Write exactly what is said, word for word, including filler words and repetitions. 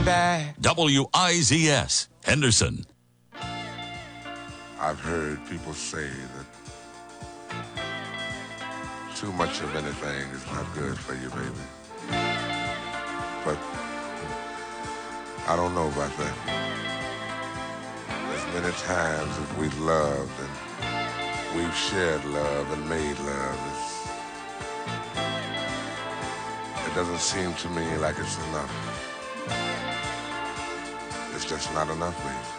baby. W I Z S, Henderson. I've heard people say that too much of anything is not good for you, baby. But I don't know about that. As many times as we've loved and we've shared love and made love, it's, it doesn't seem to me like it's enough. It's just not enough, baby.